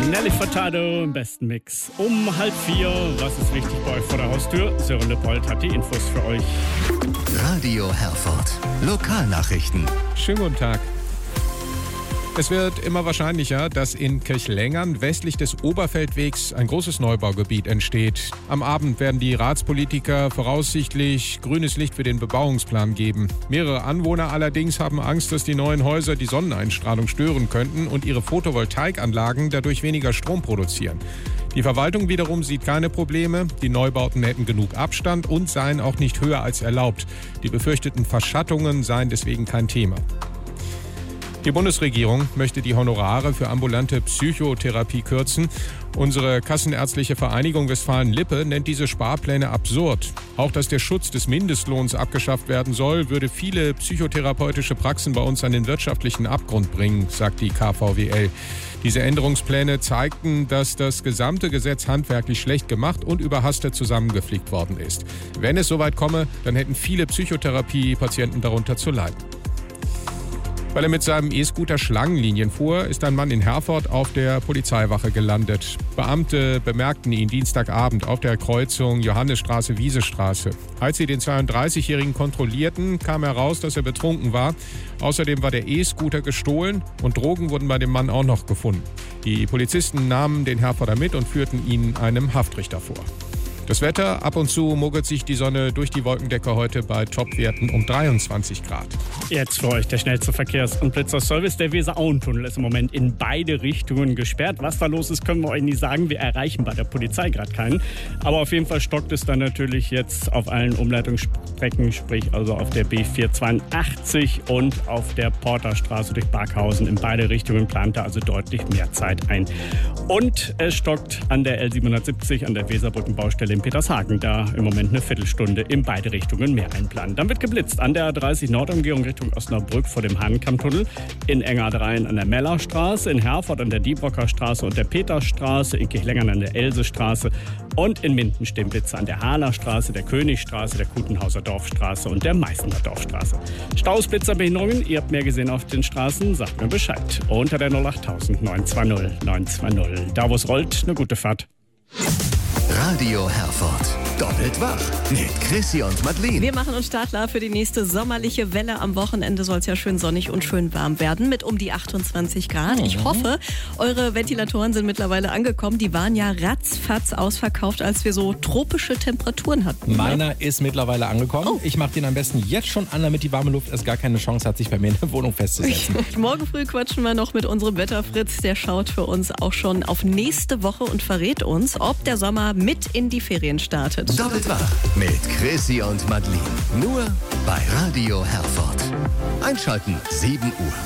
Nelly Furtado im besten Mix. Um 3:30. Was ist wichtig bei euch vor der Haustür? Sören Leopold hat die Infos für euch. Radio Herford. Lokalnachrichten. Schönen guten Tag. Es wird immer wahrscheinlicher, dass in Kirchlengern westlich des Oberfeldwegs ein großes Neubaugebiet entsteht. Am Abend werden die Ratspolitiker voraussichtlich grünes Licht für den Bebauungsplan geben. Mehrere Anwohner allerdings haben Angst, dass die neuen Häuser die Sonneneinstrahlung stören könnten und ihre Photovoltaikanlagen dadurch weniger Strom produzieren. Die Verwaltung wiederum sieht keine Probleme. Die Neubauten hätten genug Abstand und seien auch nicht höher als erlaubt. Die befürchteten Verschattungen seien deswegen kein Thema. Die Bundesregierung möchte die Honorare für ambulante Psychotherapie kürzen. Unsere Kassenärztliche Vereinigung Westfalen-Lippe nennt diese Sparpläne absurd. Auch dass der Schutz des Mindestlohns abgeschafft werden soll, würde viele psychotherapeutische Praxen bei uns an den wirtschaftlichen Abgrund bringen, sagt die KVWL. Diese Änderungspläne zeigten, dass das gesamte Gesetz handwerklich schlecht gemacht und überhastet zusammengeflickt worden ist. Wenn es soweit komme, dann hätten viele Psychotherapie-Patienten darunter zu leiden. Weil er mit seinem E-Scooter Schlangenlinien fuhr, ist ein Mann in Herford auf der Polizeiwache gelandet. Beamte bemerkten ihn Dienstagabend auf der Kreuzung Johannesstraße-Wiesestraße. Als sie den 32-Jährigen kontrollierten, kam heraus, dass er betrunken war. Außerdem war der E-Scooter gestohlen und Drogen wurden bei dem Mann auch noch gefunden. Die Polizisten nahmen den Herforder mit und führten ihn einem Haftrichter vor. Das Wetter, ab und zu mogelt sich die Sonne durch die Wolkendecke heute bei Topwerten um 23 Grad. Jetzt für euch der schnellste Verkehrs- und Blitzerservice. Der Weser-Auen-Tunnel ist im Moment in beide Richtungen gesperrt. Was da los ist, können wir euch nicht sagen. Wir erreichen bei der Polizei gerade keinen. Aber auf jeden Fall stockt es dann natürlich jetzt auf allen Umleitungsstrecken, sprich also auf der B482 und auf der Porterstraße durch Barkhausen. In beide Richtungen plant er also deutlich mehr Zeit ein. Und es stockt an der L770, an der Weserbrückenbaustelle in Petershagen. Da im Moment eine Viertelstunde in beide Richtungen mehr einplanen. Dann wird geblitzt an der A30 Nordumgehung Richtung Osnabrück vor dem Hahnenkammtunnel, in Engadrein an der Mellerstraße, in Herford an der Diebrocker Straße und der Peterstraße, in Kirchlengern an der Elsestraße und in Minden stehen Blitze an der Hahnerstraße, der Königstraße, der Kutenhauser Dorfstraße und der Meißener Dorfstraße. Staus, Blitzer, Behinderungen, ihr habt mehr gesehen auf den Straßen, sagt mir Bescheid. Unter der 08000 920 920. Da wo es rollt, eine gute Fahrt. Radio Herford. Doppelt wach mit Chrissy und Madeleine. Wir machen uns startklar für die nächste sommerliche Welle. Am Wochenende soll es ja schön sonnig und schön warm werden mit um die 28 Grad. Ich hoffe, eure Ventilatoren sind mittlerweile angekommen. Die waren ja ratzfatz ausverkauft, als wir so tropische Temperaturen hatten. Meiner ist mittlerweile angekommen. Oh. Ich mache den am besten jetzt schon an, damit die warme Luft erst gar keine Chance hat, sich bei mir in der Wohnung festzusetzen. Morgen früh quatschen wir noch mit unserem Wetterfritz. Der schaut für uns auch schon auf nächste Woche und verrät uns, ob der Sommer mit in die Ferien startet. Doppelt wach mit Chrissy und Madeleine. Nur bei Radio Herford. Einschalten 7 Uhr.